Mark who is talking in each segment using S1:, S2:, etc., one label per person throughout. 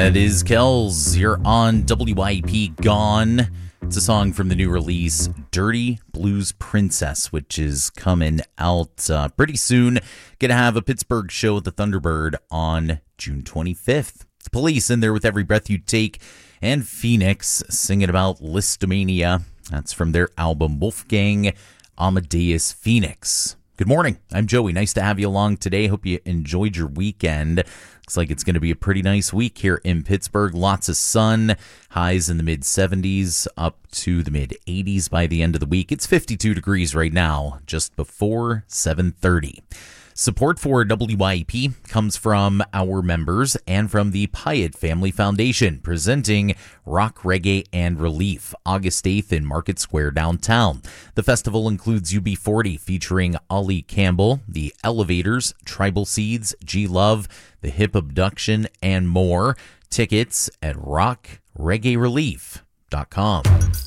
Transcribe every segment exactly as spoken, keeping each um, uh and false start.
S1: That is Kells. You're on W I P Gone. It's a song from the new release, Dirty Blues Princess, which is coming out uh, pretty soon. Gonna have a Pittsburgh show at the Thunderbird on June twenty-fifth. The Police in there with Every Breath You Take, and Phoenix singing about Listomania. That's from their album Wolfgang Amadeus Phoenix. Good morning. I'm Joey. Nice to have you along today. Hope you enjoyed your weekend. Looks like it's going to be a pretty nice week here in Pittsburgh. Lots of sun, highs in the mid seventies, up to the mid eighties by the end of the week. It's fifty-two degrees right now, just before seven thirty. Support for W I P comes from our members and from the Pyatt Family Foundation, presenting Rock, Reggae, and Relief, August eighth in Market Square downtown. The festival includes U B forty featuring Ollie Campbell, The Elevators, Tribal Seeds, G-Love, The Hip Abduction, and more. Tickets at rock reggae relief dot com.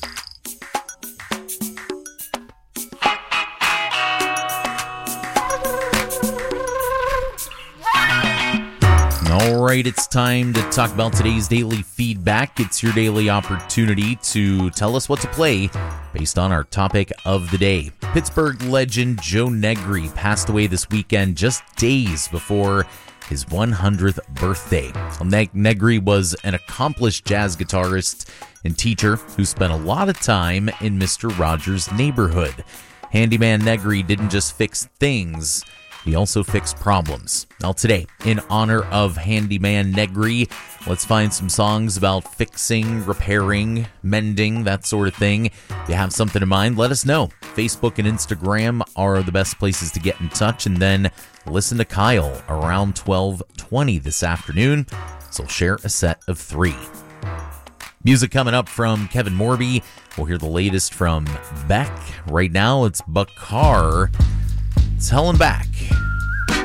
S1: All right, it's time to talk about today's daily feedback. It's your daily opportunity to tell us what to play based on our topic of the day. Pittsburgh legend Joe Negri passed away this weekend, just days before his one hundredth birthday. Ne- Negri was an accomplished jazz guitarist and teacher who spent a lot of time in Mister Rogers' neighborhood. Handyman Negri didn't just fix things, he also fixed problems. Now today, in honor of Handyman Negri, let's find some songs about fixing, repairing, mending, that sort of thing. If you have something in mind, let us know. Facebook and Instagram are the best places to get in touch, and then listen to Kyle around twelve twenty this afternoon. So we'll share a set of three. Music coming up from Kevin Morby. We'll hear the latest from Beck. Right now, it's Bakar. It's Hell and Back.